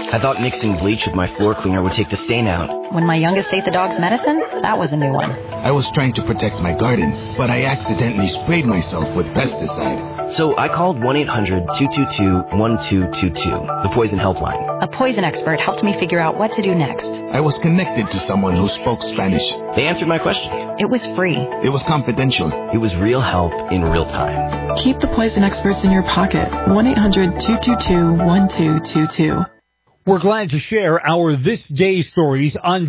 I thought mixing bleach with my floor cleaner would take the stain out. When my youngest ate the dog's medicine, that was a new one. I was trying to protect my garden, but I accidentally sprayed myself with pesticide. So I called 1-800-222-1222, the Poison Helpline. A poison expert helped me figure out what to do next. I was connected to someone who spoke Spanish. They answered my questions. It was free. It was confidential. It was real help in real time. Keep the poison experts in your pocket. 1-800-222-1222. We're glad to share our This Day stories on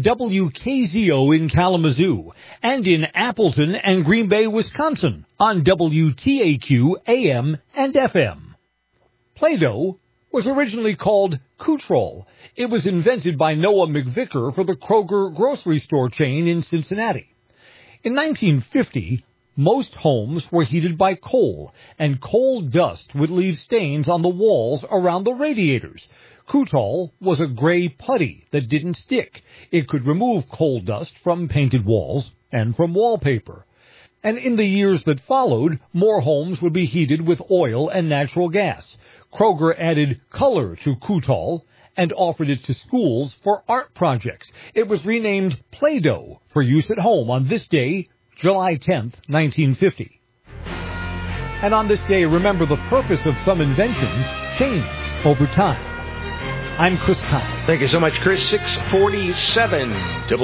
WKZO in Kalamazoo and in Appleton and Green Bay, Wisconsin on WTAQ AM and FM. Play-Doh was originally called Cutrol. It was invented by Noah McVicker for the Kroger grocery store chain in Cincinnati. In 1950, most homes were heated by coal, and coal dust would leave stains on the walls around the radiators. Cutrol was a gray putty that didn't stick. It could remove coal dust from painted walls and from wallpaper. And in the years that followed, more homes would be heated with oil and natural gas. Kroger added color to Cutrol and offered it to schools for art projects. It was renamed Play-Doh for use at home on this day, July 10th, 1950. And on this day, remember the purpose of some inventions change over time. I'm Chris Kyle. Thank you so much, Chris. 647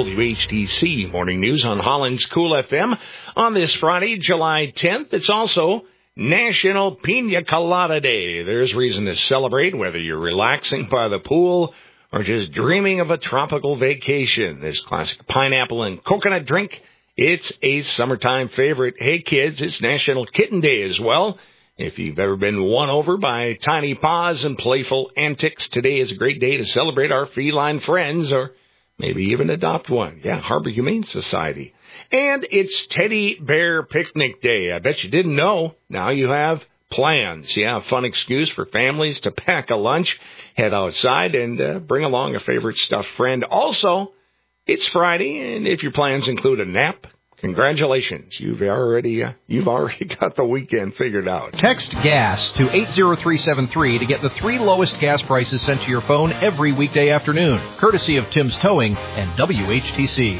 WHTC Morning News on Holland's Cool FM. On this Friday, July 10th, it's also National Pina Colada Day. There's reason to celebrate, whether you're relaxing by the pool or just dreaming of a tropical vacation. This classic pineapple and coconut drink, it's a summertime favorite. Hey, kids, it's National Kitten Day as well. If you've ever been won over by tiny paws and playful antics, today is a great day to celebrate our feline friends, or maybe even adopt one. Yeah, Harbor Humane Society. And it's Teddy Bear Picnic Day. I bet you didn't know. Now you have plans. Yeah, a fun excuse for families to pack a lunch, head outside, and bring along a favorite stuffed friend. Also, it's Friday, and if your plans include a nap, congratulations. You've already got the weekend figured out. Text GAS to 80373 to get the 3 lowest gas prices sent to your phone every weekday afternoon, courtesy of Tim's Towing and WHTC.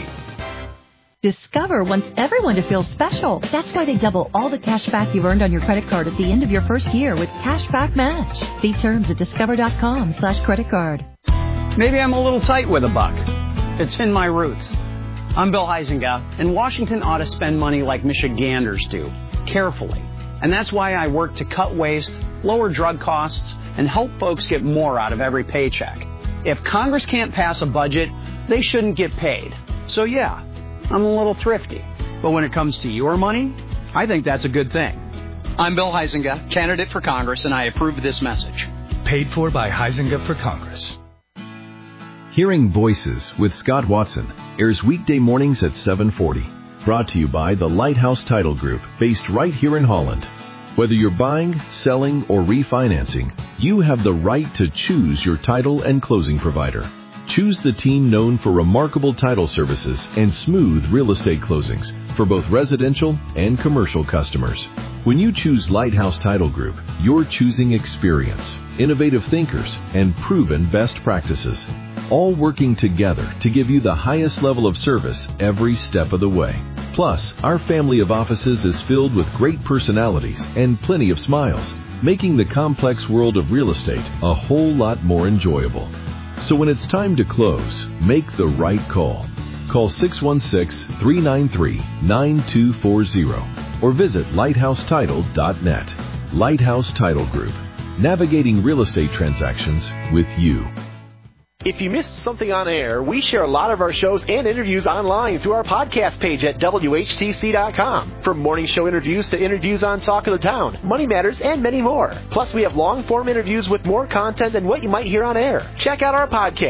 Discover wants everyone to feel special. That's why they double all the cash back you've earned on your credit card at the end of your first year with Cash Back Match. See terms at discover.com/credit card. Maybe I'm a little tight with a buck. It's in my roots. I'm Bill Huizenga, and Washington ought to spend money like Michiganders do, carefully. And that's why I work to cut waste, lower drug costs, and help folks get more out of every paycheck. If Congress can't pass a budget, they shouldn't get paid. So yeah, I'm a little thrifty. But when it comes to your money, I think that's a good thing. I'm Bill Huizenga, candidate for Congress, and I approve this message. Paid for by Huizenga for Congress. Hearing Voices with Scott Watson airs weekday mornings at 7:40. Brought to you by the Lighthouse Title Group, based right here in Holland. Whether you're buying, selling, or refinancing, you have the right to choose your title and closing provider. Choose the team known for remarkable title services and smooth real estate closings for both residential and commercial customers. When you choose Lighthouse Title Group, you're choosing experience, innovative thinkers, and proven best practices, all working together to give you the highest level of service every step of the way. Plus, our family of offices is filled with great personalities and plenty of smiles, making the complex world of real estate a whole lot more enjoyable. So when it's time to close, make the right call. Call 616-393-9240 or visit lighthousetitle.net. Lighthouse Title Group, navigating real estate transactions with you. If you missed something on air, we share a lot of our shows and interviews online through our podcast page at WHTC.com. From morning show interviews to interviews on Talk of the Town, Money Matters, and many more. Plus, we have long-form interviews with more content than what you might hear on air. Check out our podcast.